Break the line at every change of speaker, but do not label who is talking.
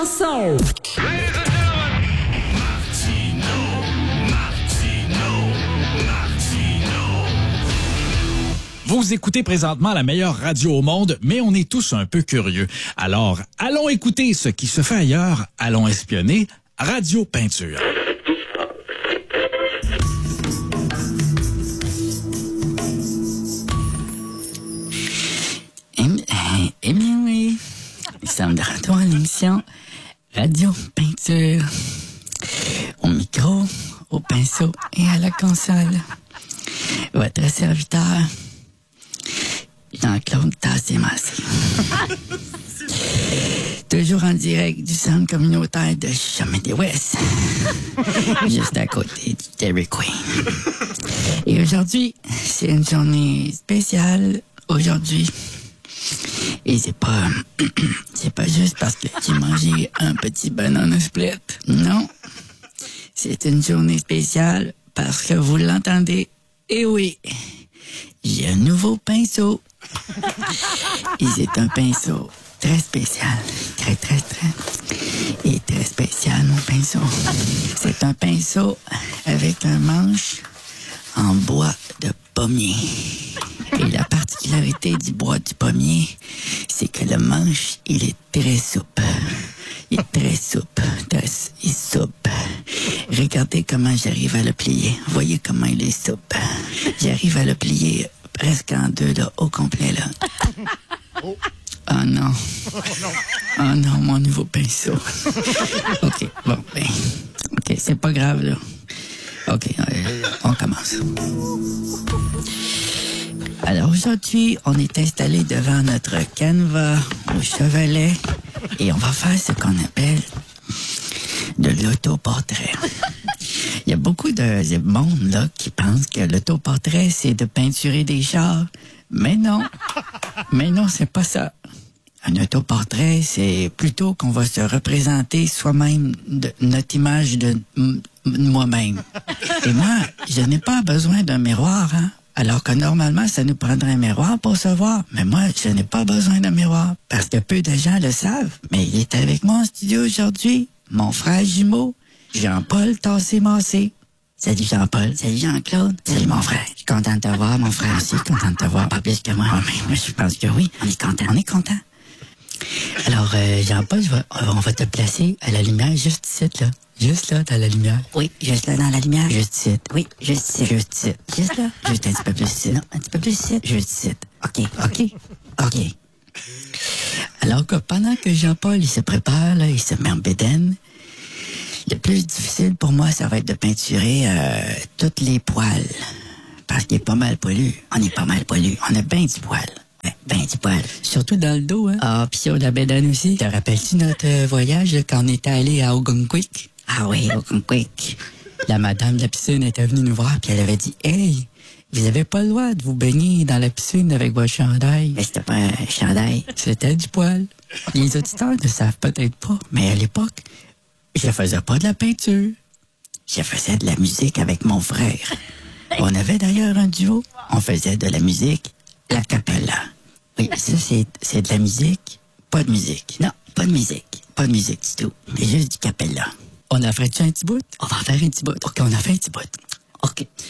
Soul.
Vous écoutez présentement la meilleure radio au monde, mais on est tous un peu curieux. Alors, allons écouter ce qui se fait ailleurs, allons espionner Radio Peinture.
Eh bien oui, nous sommes de retour à l'émission Radio Peinture. Au micro, au pinceau et à la console. Votre serviteur, Jean-Claude Tassé-Massé. Toujours en direct du centre communautaire de Chemin des Ouest. Juste à côté du Dairy Queen. Et aujourd'hui, c'est une journée spéciale. Aujourd'hui. Et c'est pas juste parce que j'ai mangé un petit banana split. Non. C'est une journée spéciale parce que vous l'entendez. Et oui, j'ai un nouveau pinceau. Et c'est un pinceau très spécial. Très spécial, mon pinceau. C'est un pinceau avec un manche en bois de pommier. Et la particularité du bois du pommier, c'est que le manche, il est très souple. Il est très souple. Il est souple. Regardez comment j'arrive à le plier. Voyez comment il est souple. J'arrive à le plier presque en deux, là, au complet, là. Oh non. Oh non, mon nouveau pinceau. OK, bon, ben. OK, c'est pas grave, là. OK, on commence. Alors aujourd'hui, on est installé devant notre canevas au chevalet et on va faire ce qu'on appelle de l'autoportrait. Il y a beaucoup de monde là qui pense que l'autoportrait, c'est de peinturer des chars. Mais non, c'est pas ça. Un autoportrait, c'est plutôt qu'on va se représenter soi-même de notre image de moi-même. Et moi, je n'ai pas besoin d'un miroir, hein. Alors que normalement, ça nous prendrait un miroir pour se voir. Mais moi, je n'ai pas besoin d'un miroir. Parce que peu de gens le savent. Mais il est avec moi en studio aujourd'hui. Mon frère jumeau, Jean-Paul Tassé-Massé. Salut Jean-Paul. Salut Jean-Claude. Salut mon frère. Je suis content de te voir, mon frère aussi. Content de te voir. Pas plus que moi. Mais moi, je pense que oui. On est content. Alors, Jean-Paul, on va te placer à la lumière juste ici, là. Juste là, dans la lumière. Oui, juste là, dans la lumière. Juste ici. Oui, juste ici. Juste ici. Juste là. Juste un petit peu plus ici. Non, un petit peu plus ici. Juste ici. OK. Alors que pendant que Jean-Paul, il se prépare, là, il se met en bédaine, le plus difficile pour moi, ça va être de peinturer toutes les poils. Parce qu'il est pas mal poilu. On est pas mal poilu. On a bien du poil. Ben du poil. Surtout dans le dos, hein. Ah, pis sur la bédaine aussi. Te rappelles-tu notre voyage, là, quand on était allé à Ogunquit? Ah oui, Ogunquit. La madame de la piscine était venue nous voir, puis elle avait dit, « Hey, vous avez pas le droit de vous baigner dans la piscine avec votre chandail. » Mais c'était pas un chandail. C'était du poil. Les auditeurs ne savent peut-être pas, mais à l'époque, je faisais pas de la peinture. Je faisais de la musique avec mon frère. On avait d'ailleurs un duo. On faisait de la musique a cappella. Oui, ça, c'est de la musique, pas de musique. Non, pas de musique. Pas de musique du tout. Mais juste du cappella. On a fait un petit bout? On va en faire un petit bout. OK, on a fait un petit bout. OK.